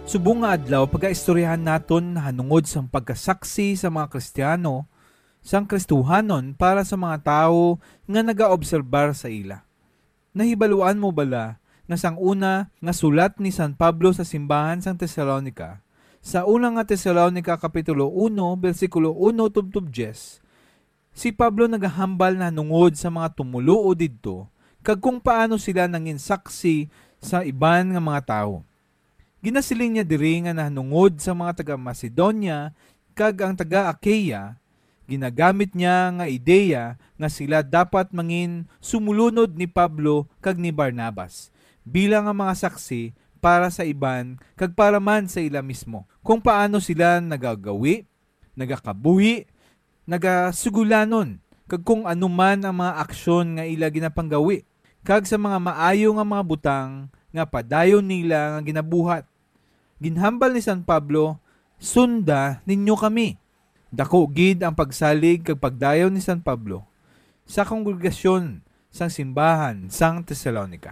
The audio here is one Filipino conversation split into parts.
Subong nga adlaw pagaistoryahan naton hanungod sang pagkasaksi sa mga Kristiyano sang Kristuhanon para sa mga tawo nga nagaobserbar sa ila. Nahibaluan mo bala nga sang una nga sulat ni San Pablo sa simbahan sang Tesalonica, sa unang nga Tesalonica kapitulo 1 bersikulo 1 tubtub 10, si Pablo nagahambal na hanungod sa mga tumuluo didto kag kung paano sila nangin saksi sa iban nga mga tawo. Ginasiling niya diri nga nahanungod sa mga taga Macedonia kag ang taga Achaia, ginagamit niya nga ideya nga sila dapat mangin sumulunod ni Pablo kag ni Barnabas bilang nga mga saksi para sa iban kag para man sa ila mismo. Kung paano sila nagagawi, nagakabuhi, nagasugulanon kag kung ano man ang mga aksyon nga ila ginapanggawi kag sa mga maayo nga mga butang nga padayon nila nga ginabuhat. Ginhambal ni San Pablo, sunda ninyo kami. Dako gid ang pagsalig kag pagdayon ni San Pablo sa kongregasyon sang simbahan sang Tesalonica.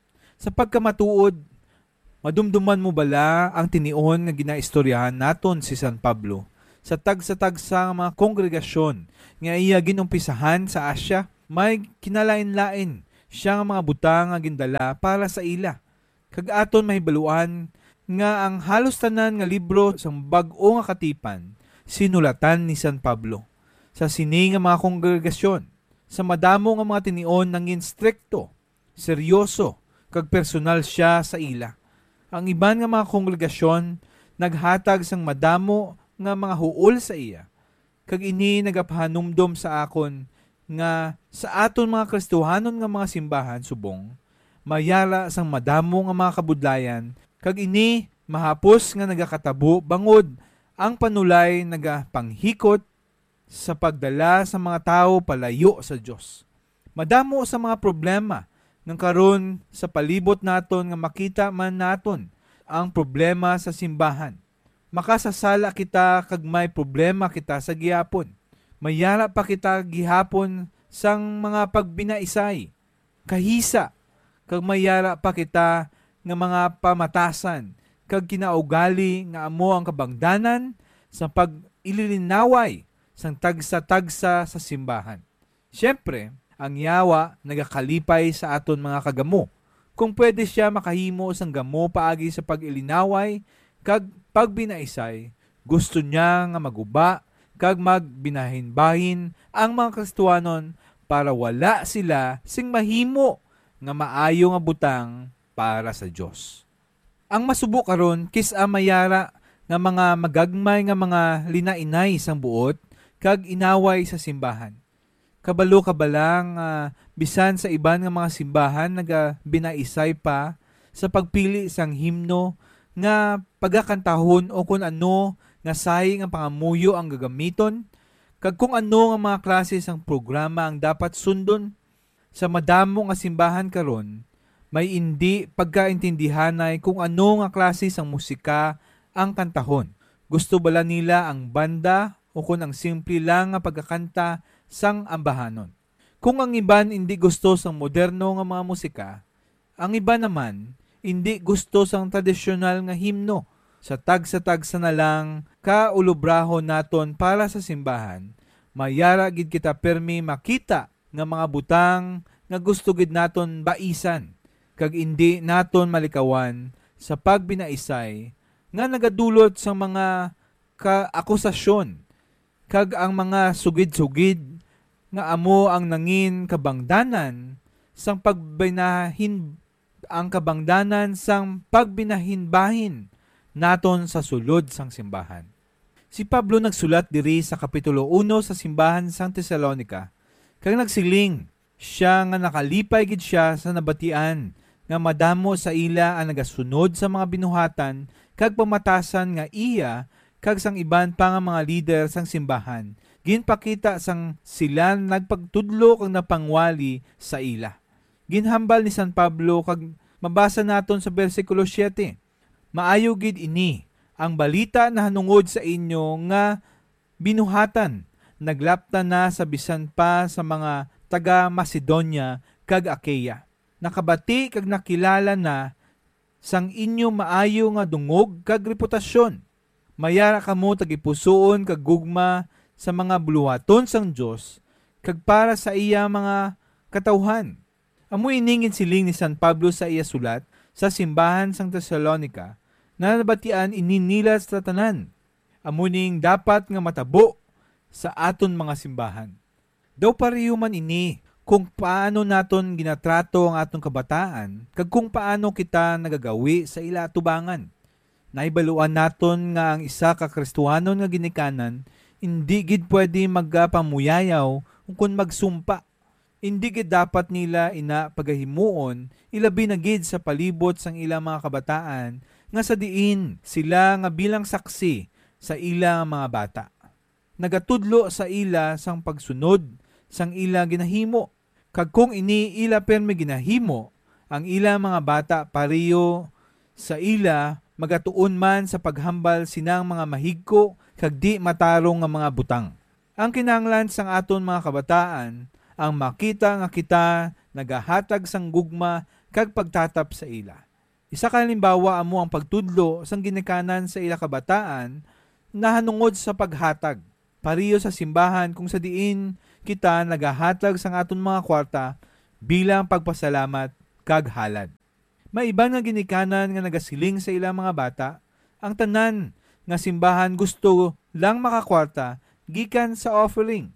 Sa pagkamatuod, madumduman mo bala ang tinion nga ginaistoryahan naton si San Pablo sa tagsa-tagsa mga kongregasyon nga iya ginumpisahan sa Asya? May kinalain-lain siya nga mga butang nga gindala para sa ila. Kag aton mahibaluan nga ang halos tanan nga libro sang bag-o nga katipan sinulatan ni San Pablo sa sini nga mga kongregasyon. Sa madamo nga mga tinion nangin strikto, seryoso, kag personal siya sa ila. Ang iban nga mga kongregasyon naghatag sang madamo nga mga huol sa iya. Kag ini nagapahanumdom sa akon nga sa aton mga Kristohanon nga mga simbahan subong, mayara sang madamo nga mga kabudlayan, kag ini mahapos nga nagakatabo bangod ang panulay nagapanghikot sa pagdala sa mga tao palayo sa Dios. Madamo sa mga problema ng karon sa palibot naton nga makita man naton ang problema sa simbahan. Makasasala kita kag may problema kita sa gihapon. Mayara pa kita gihapon sang mga pagbinaisay, kahisa, kag mayara pa kita nga mga pamatasan, kag kinaugali nga amo ang kabangdanan sa pag-ililinaway sang tagsa-tagsa sa simbahan. Siyempre, ang yawa nagakalipay sa aton mga kagamo. Kung pwede siya makahimo sang gamo paagi sa pag-ilinaway kag pagbinaisay, gusto niya nga maguba kag magbinahin-bahin ang mga Kristohanon para wala sila sing mahimo nga maayo nga butang para sa Dios. Ang masubo karon kis-a mayara nga mga magagmay nga mga linainay sang buot kag inaway sa simbahan. Kabalo kabalang bisan sa iban nga mga simbahan nagabinaisay pa sa pagpili sang himno nga pagakantahon o kung ano nga saying ang pangamuyo ang gagamiton kag kung ano nga mga klase sang programa ang dapat sundon. Sa madamo nga simbahan karon, may hindi pagkaintindihanay kung ano nga klase sang musika ang kantahon. Gusto bala nila ang banda o kung ang simple lang nga pagkakanta sang ambahanon. Kung ang iban hindi gusto sang moderno nga mga musika, ang iba naman hindi gusto sang tradisyonal nga himno. Sa tagsa-tagsa na lang kaulubrahon naton para sa simbahan, mayara gid kita permi makita nga mga butang nga gusto gid naton baisan kag hindi naton malikawan sa pagbinaisay nga nagadulot sa mga kaakusasyon kag ang mga sugid-sugid nga amo ang nangin kabangdanan sang pagbinahin ang kabangdanan sang pagbinahinbahin naton sa sulod sang simbahan. Si Pablo nagsulat diri sa kapitulo 1 sa simbahan sang Tesalonica kag nagsiling siya nga nakalipay gid siya sa nabatian nga madamo sa ila ang nagasunod sa mga binuhatan kag pamatasan nga iya kag sang iban pa nga mga lider sang simbahan. Ginpakita sang sila nagpagtudlo kag napangwali sa ila. Ginhambal ni San Pablo kag mabasa naton sa bersikulo 7. Maayo gid ini ang balita na hanungod sa inyo nga binuhatan naglapta na sa bisan pa sa mga taga Macedonia kag Achaia. Nakabati kag nakilala na sang inyo maayo nga dungog kag reputasyon. Mayara kamo tagipusoon kag gugma sa mga buluhaton sang Dios kag para sa iya mga katawhan. Amoy iningin siling ni San Pablo sa iya sulat sa simbahan sang Tesalonica na nabatian ininila sa tanan. Amoy ning dapat nga matabo sa aton mga simbahan. Daw pareho man ini kung paano naton ginatrato ang atong kabataan kag kung paano kita nagagawi sa ila tubangan. Naibaluan naton nga ang isa ka Kristohanon nga ginikanan hindi gid pwede magpamuyayaw kung magsumpa. Hindi gid dapat nila ina pagahimuon ilabi na gid sa palibot sang ilang mga kabataan nga sa diin sila nga bilang saksi sa ilang mga bata. Nagatudlo sa ila sang pagsunod sang ila ginahimo. Kag kung ini ila perme ginahimo, ang ila mga bata pareho sa ila magatuon man sa paghambal sinang mga mahigko kag di matarong nga mga butang. Ang kinahanglan sang aton mga kabataan ang makita nga kita nagahatag sang gugma kag pagtatap sa ila. Isa ka halimbawa amo ang pagtudlo sang ginikanan sa ila kabataan na hanungod sa paghatag. Pareho sa simbahan kung sa diin kita nagahatag sang aton mga kwarta bilang pagpasalamat kag halad. May iba nga ginikanan nga nagasiling sa ilang mga bata, ang tanan nga simbahan gusto lang makakwarta gikan sa offering.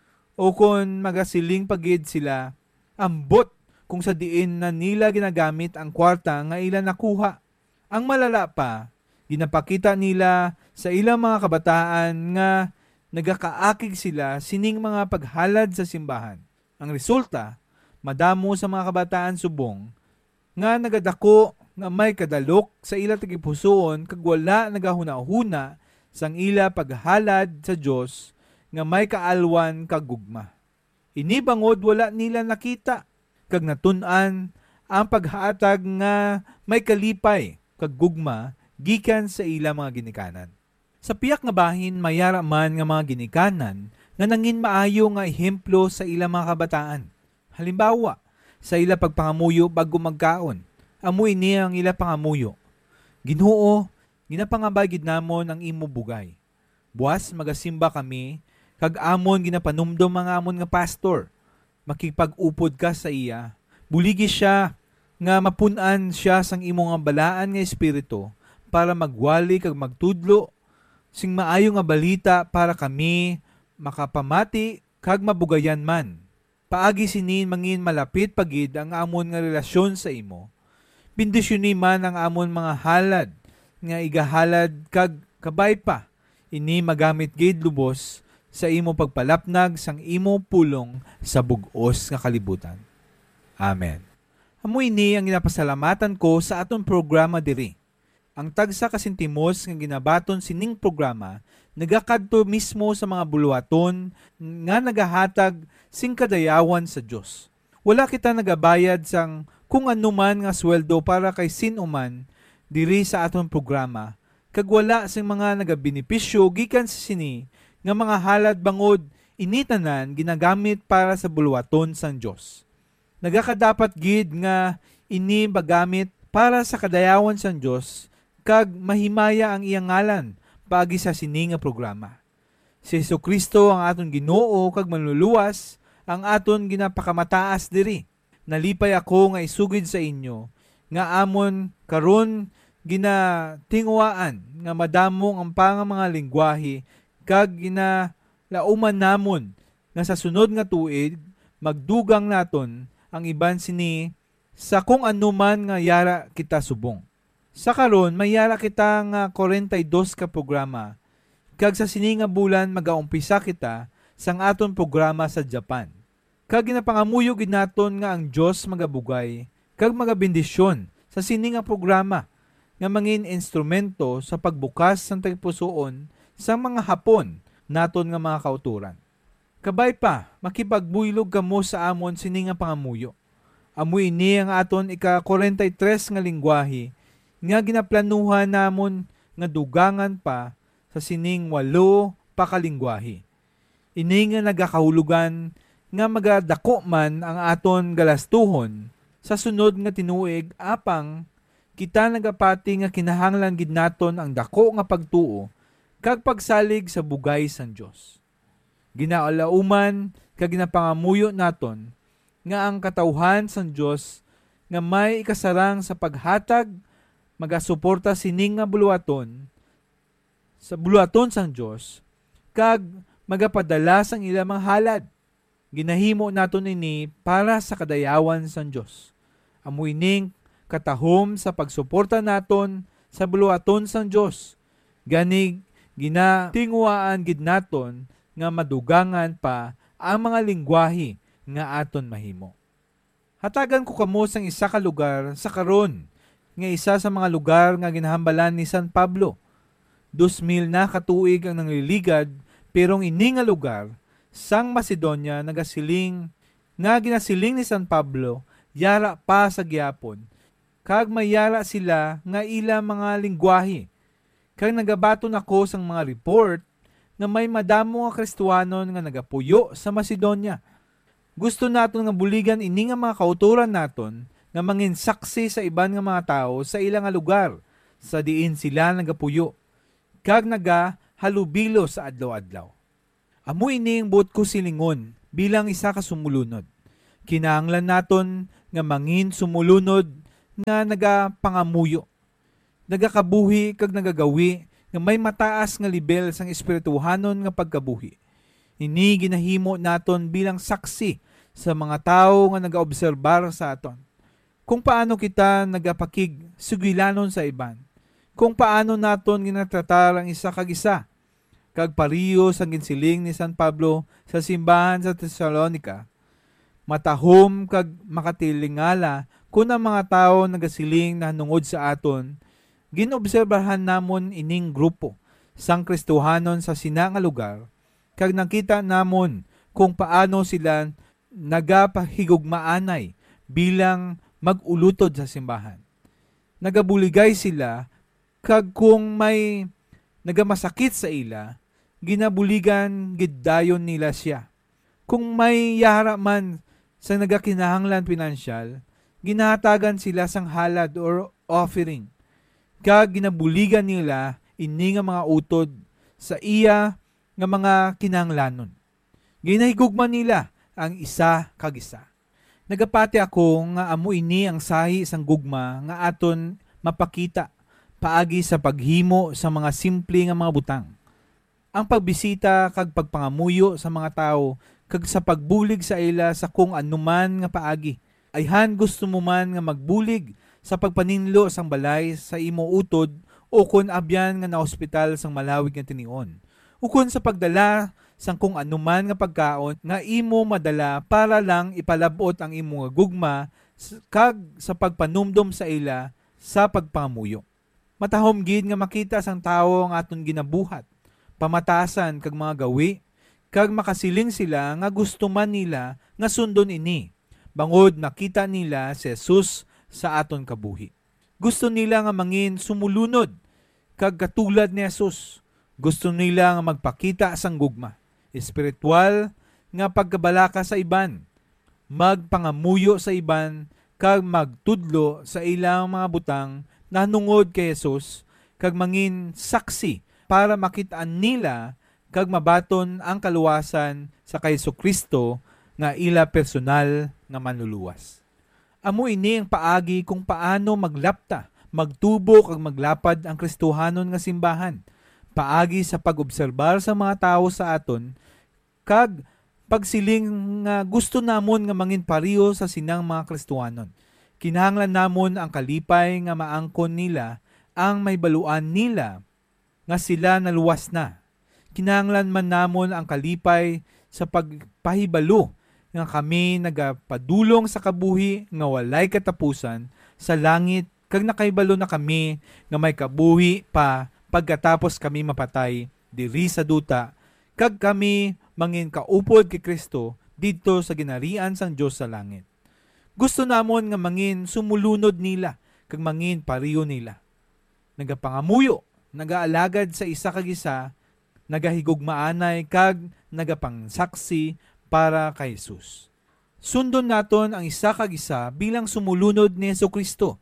O kung magasiling pagid sila, ambot kung sa diin na nila ginagamit ang kwarta nga ila nakuha. Ang malala pa, ginapakita nila sa ilang mga kabataan nga nagakaakig sila sining mga paghalad sa simbahan. Ang resulta, madamo sa mga kabataan subong nga nagadako nga may kadalok sa ila tagipusoon kag wala nagahuna-huna sang ila paghalad sa Dios nga may kaalwan kag gugma. Ini bangod wala nila nakita kag natun-an ang paghatag nga may kalipay kag gugma gikan sa ila mga ginikanan. Sa piyak nga bahin mayara man nga mga ginikanan nga nangin maayo nga ehemplo sa ila mga kabataan. Halimbawa, sa ila pagpangamuyo bago magkaon. Amoy ni ang ila pangamuyo. Ginoo, ginapangabay gid namon ang imo bugay. Buwas magasimba kami, kag amon ginapanumdom mga amon nga pastor. Makipag-upod ka sa iya. Buligi siya nga mapun-an siya sang imo nga balaan nga espiritu para magwali kag magtudlo sing maayo nga balita para kami makapamati kag mabugayan man. Paagi sinin mangin malapit pagid ang amon nga relasyon sa imo. Bendisyonin man ang amon mga halad nga igahalad kag kabay pa. Ini magamit gid lubos sa imo pagpalapnag sang imo pulong sa bug-os nga kalibutan. Amen. Amoy ini ang ginapasalamatan ko sa aton programa diri. Ang tagsa kasintimos nga ginabaton sining programa nagakadto mismo sa mga buluhaton nga nagahatag sing kadayawan sa Dios. Wala kita nagabayad sang kung anuman nga sweldo para kay sinuman diri sa aton programa kag wala sing mga nagabenepisyo gikan sa sini nga mga halad bangod initanan ginagamit para sa buluhaton sang Dios. Nagakadapat gid nga ini magamit para sa kadayawan sang Dios kag mahimaya ang iyang ngalan paagi sa sini nga programa. Si Jesucristo ang aton Ginoo kag manluluwas ang aton ginapakamataas diri. Nalipay ako nga isugid sa inyo nga amon karon ginatingwaan nga madamong ang mga lengguwahe kag ginalauman namon nga sa sunod nga tuig magdugang naton ang iban sini sa kung anuman nga yara kita subong. Sa karon mayara kita nga 42 ka programa kag sa sini nga bulan magaumpisa kita sang aton programa sa Japan. Kag ginapangamuyo gid naton nga ang Dios magabugay kag magabendisyon sa sini nga programa nga mangin instrumento sa pagbukas sang tagpusoon sa mga hapon naton nga mga kauturan. Kabay pa, makipagbuylog kamo sa amon sini nga pangamuyo. Amoy ini ang aton ika-43 nga lengguwahe nga ginaplanuhan namon nga dugangan pa sa sining 8 pa ka lengguwahe. Ini nga nagakahulugan nga magadako man ang aton galastuhon sa sunod nga tinuig apang kita nagapati nga kinahanglan gid naton ang dako nga pagtuo kag pagsalig sa bugay sang Dios. Ginaalauman kag ginapangamuyo naton nga ang katawhan sang Dios nga may ikasarang sa paghatag magasuporta sining nga buluaton sa buluaton sang Dios kag magapadala sang ilang mga halad. Ginahimo naton ini para sa kadayawan sang Dios. Amo ining katahom sa pagsuporta naton sa buluaton sang Dios. Gani ginatingwaan gid naton nga madugangan pa ang mga lingwahe nga aton mahimo. Hatagan ko kamo sang isa ka lugar sa karon nga isa sa mga lugar nga ginahambalan ni San Pablo. 2,000 na katuig ang nangliligad pero ini nga lugar sang Macedonia nagasiling nga ginasiling ni San Pablo yara pa sa gyapon kag mayara sila nga ila mga lingwahe. Kag nagabaton ako sang mga report nga may madamo nga Kristiyanon nga nagapuyo sa Macedonia. Gusto naton nga buligan ini nga mga kauturan naton nga mangin saksi sa iban nga mga tao sa ilang nga lugar sa diin sila nagapuyo kag nagahalubilo sa adlaw-adlaw. Amo ining buot ko silingon bilang isa ka sumulunod. Kinahanglan naton nga mangin sumulunod nga nagapangamuyo, nagakabuhi kag nagagawi nga may mataas nga level sang espirituhanon nga pagkabuhi. Ini ginahimo naton bilang saksi sa mga tao nga nagaobserbar sa aton. Kung paano kita nagapakig sugilanon sa iban. Kung paano naton ginatratar ang isa kag isa. Kag pariyo sang ginsiling ni San Pablo sa simbahan sa Thessalonica. Matahom kag makatilingala kung ang mga tao nagasiling na nungod sa aton, ginobserbahan namon ining grupo sang Kristohanon sa sina nga lugar, kag nakita namon kung paano sila nagapahigugmaanay bilang mag-ulutod sa simbahan. Nagabuligay sila, kag kung may nagamasakit sa ila, ginabuligan giddayon nila siya. Kung may yara man sa nagakinahanglan pinansyal, ginahatagan sila sang halad or offering. Kag ginabuligan nila ini nga mga utod sa iya nga mga kinahanglanon. Ginahigugma nila ang isa kag isa. Nagapati ako nga amo ini ang sahi sang gugma nga aton mapakita paagi sa paghimo sa mga simple nga mga butang. Ang pagbisita kag pagpangamuyo sa mga tao kag sa pagbulig sa ila sa kung anuman nga paagi. Ayhan gusto mo man nga magbulig sa pagpaninlo sang balay sa imo utod o kun abyan nga na ospital sang malawig nga tinion. O kun sa pagdala sang kung anuman nga pagkaon nga imo madala para lang ipalabot ang imo nga gugma kag sa pagpanumdom sa ila sa pagpangamuyo. Matahom gid nga makita sang tawo ang aton ginabuhat, pamatasan kag mga gawi, kag makasiling sila nga gusto man nila nga sundon ini. Bangod makita nila si Jesus sa aton kabuhi. Gusto nila nga mangin sumulunod kag katulad ni Jesus. Gusto nila nga magpakita sang gugma, espiritual nga pagkabalaka sa iban, magpangamuyo sa iban kag magtudlo sa ilang mga butang na nungod kay Jesus kag mangin saksi para makitaan nila kag mabaton ang kaluwasan sa kay Jesucristo nga ila personal nga manluluwas. Amo ini ang paagi kung paano maglapta, magtubo kag maglapad ang Kristohanon nga simbahan. Paagi sa pag-obserbar sa mga tao sa aton kag pagsiling nga gusto namon nga mangin pariyo sa sinang mga Kristohanon. Kinahanglan namon ang kalipay nga maangkon nila ang may baluan nila nga sila naluwas na. Kinahanglan man namon ang kalipay sa pagpahibalo nga kami nagapadulong sa kabuhi nga walay katapusan sa langit kag nakaibalo na kami nga may kabuhi pa pagkatapos kami mapatay diri sa duta kag kami mangin kaupod kay Kristo didto sa ginarian sang Dios sa langit. Gusto namon nga mangin sumulunod nila kag mangin pariyo nila. Nagapangamuyo, nagaalagad sa isa kag isa, nagahigugmaanay kag nagapangsaksi para kay Jesus. Sundon naton ang isa kag isa bilang sumulunod ni Jesucristo.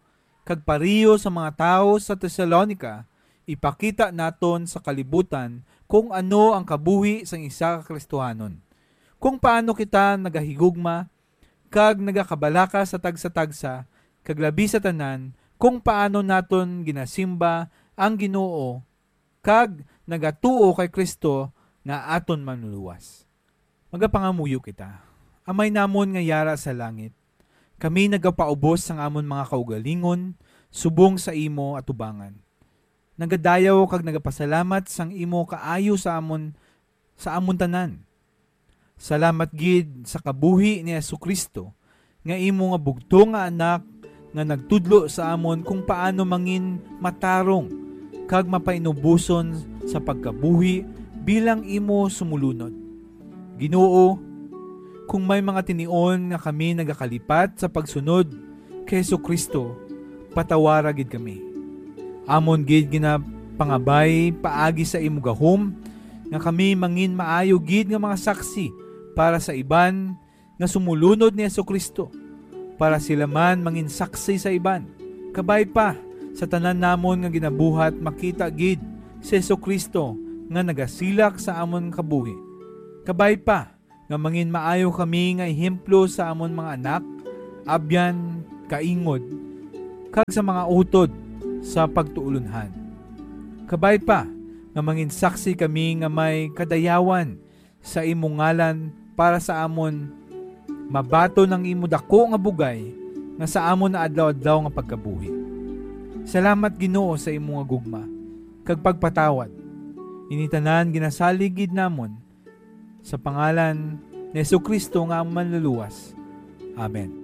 kag pariyo sa mga tao sa Tesalonica, ipakita naton sa kalibutan kung ano ang kabuhi sang isa ka Kristohanon. Kung paano kita nagahigugma, kag nagakabalaka sa tagsa-tagsa, kag labi sa tanan, kung paano naton ginasimba ang Ginoo, kag nagatuo kay Kristo nga aton manluluwas. Magapangamuyo kita. Amay namon nga yara sa langit. Kami nagapaubos sang amon mga kaugalingon, subong sa imo at ubangan. Nagadayaw kag nagapasalamat sang imo kaayo sa amon tanan. Salamat gid sa kabuhi ni Jesucristo nga imo nga bugto nga anak nga nagtudlo sa amon kung paano mangin matarong kag mapainubuson sa pagkabuhi bilang imo sumulunod. Ginoo, kung may mga tinion nga kami nagakalipat sa pagsunod kay Jesucristo, patawara gid kami. Amon gid ginapangabay paagi sa imo gahom nga kami mangin maayo gid nga mga saksi para sa iban nga sumulunod ni Jesucristo, para sila man mangin saksi sa iban. Kabay pa sa tanan namon nga ginabuhat makita gid si Jesucristo nga nagasilak sa amon kabuhi. Kabay pa nga mangin maayo kami nga ehemplo sa amon mga anak, abyan, kaingod, kag sa mga utod sa pagtuulunhan. Kabay pa nga mangin saksi kami nga may kadayawan sa imong ngalan para sa amon mabato ng imo dako nga bugay nga sa amon na adlaw-adlaw nga pagkabuhi. Salamat Ginoo sa imo nga gugma kag pagpatawad. Initanan ginasaligid namon sa pangalan ni Jesucristo nga among manluluwas. Amen.